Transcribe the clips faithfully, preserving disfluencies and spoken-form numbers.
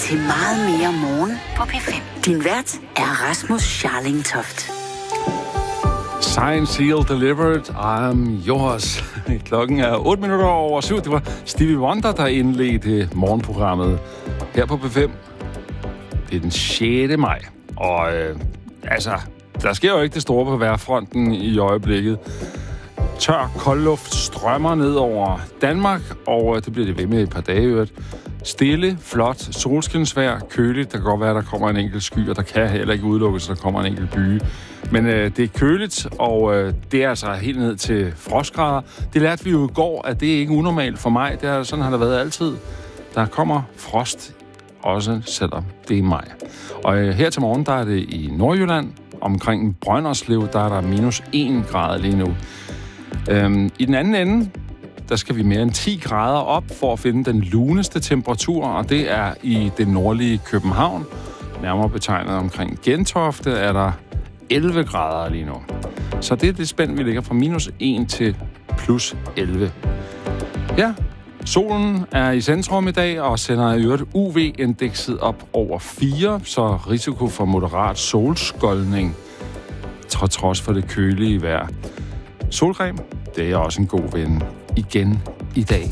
til meget mere morgen på P fem. Din vært er Rasmus Scharling Toft. Sign, seal, delivered, I'm yours. Klokken er otte minutter over syv. Det var Stevie Wonder, der indledte morgenprogrammet her på P fem. Det er den sjette maj. Og øh, altså, der sker jo ikke det store på vejrfronten i øjeblikket. Tør koldluft strømmer ned over Danmark, og det bliver det ved med et par dage øvrigt. Stille, flot, solskinsvejr, køligt. Der kan godt være, der kommer en enkelt sky, og der kan heller ikke udelukkes, at der kommer en enkelt byge. Men øh, det er køligt, og øh, det er altså helt ned til frostgrader. Det lærte vi jo i går, at det er ikke unormalt for mig. Det er, sådan har det været altid. Der kommer frost, også selvom det er maj. Og øh, her til morgen, der er det i Nordjylland. Omkring Brønderslev, der er der minus en grad lige nu. Øhm, I den anden ende, der skal vi mere end ti grader op for at finde den luneste temperatur, og det er i det nordlige København. Nærmere betegnet omkring Gentofte er der elleve grader lige nu. Så det er det spænd, vi ligger fra minus en til plus elleve. Ja, solen er i centrum i dag og sender i øvrigt U V-indekset op over fire, så risiko for moderat solskoldning, trods for det kølige vejr. Solcreme, det er også en god ven igen i dag.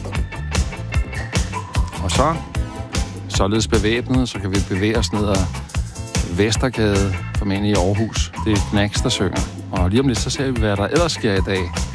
Og så, således bevæbnet, så kan vi bevæge os ned ad Vestergade, formentlig i Aarhus. Det er Knacks, der synger. Og lige om lidt, så ser vi, hvad der ellers sker i dag.